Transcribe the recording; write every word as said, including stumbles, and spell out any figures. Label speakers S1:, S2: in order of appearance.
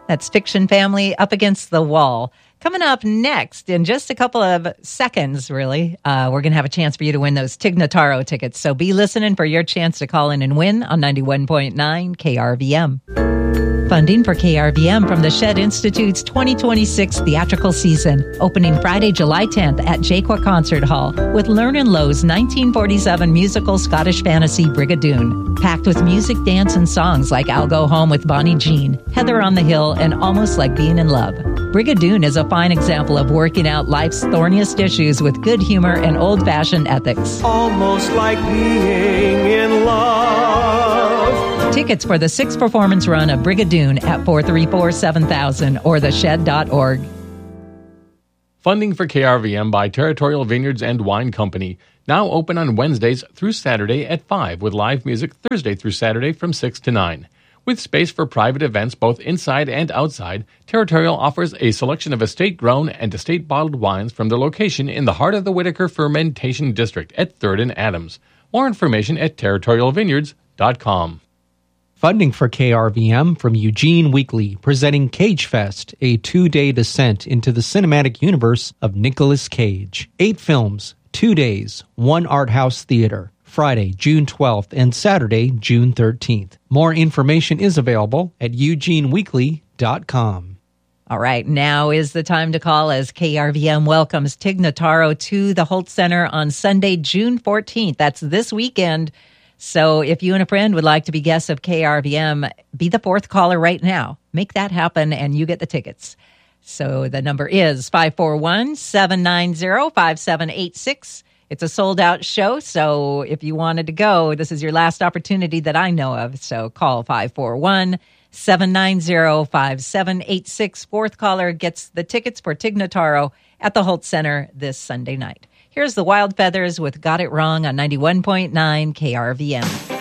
S1: That's Fiction Family, Up Against the Wall. Coming up next, in just a couple of seconds, really, uh, we're going to have a chance for you to win those Tig Notaro tickets. So be listening for your chance to call in and win on ninety-one point nine K R V M. Funding for K R V M from the Shed Institute's twenty twenty-six theatrical season, opening Friday, July tenth at Jaqua Concert Hall with Lernan Lowe's nineteen forty-seven musical Scottish fantasy Brigadoon, packed with music, dance, and songs like I'll Go Home with Bonnie Jean, Heather on the Hill, and Almost Like Being in Love. Brigadoon is a fine example of working out life's thorniest issues with good humor and old-fashioned ethics.
S2: Almost like being in love.
S1: Tickets for the sixth performance run of Brigadoon at four three four, seven thousand or the shed dot org.
S3: Funding for K R V M by Territorial Vineyards and Wine Company. Now open on Wednesdays through Saturday at five with live music Thursday through Saturday from six to nine. With space for private events both inside and outside, Territorial offers a selection of estate-grown and estate-bottled wines from their location in the heart of the Whitaker Fermentation District at third and Adams. More information at territorial vineyards dot com.
S4: Funding for K R V M from Eugene Weekly, presenting Cage Fest, a two-day descent into the cinematic universe of Nicolas Cage. Eight films, two days, one art house theater. Friday, June twelfth, and Saturday, June thirteenth. More information is available at eugene weekly dot com.
S1: All right, now is the time to call as K R V M welcomes Tig Notaro to the Holt Center on Sunday, June fourteenth. That's this weekend. So if you and a friend would like to be guests of K R V M, be the fourth caller right now. Make that happen and you get the tickets. So the number is five four one, seven nine zero, five seven eight six. It's a sold-out show, so if you wanted to go, this is your last opportunity that I know of. So call five four one, seven nine zero, five seven eight six. Fourth caller gets the tickets for Tig Notaro at the Holt Center this Sunday night. Here's the Wild Feathers with Got It Wrong on ninety-one point nine K R V M.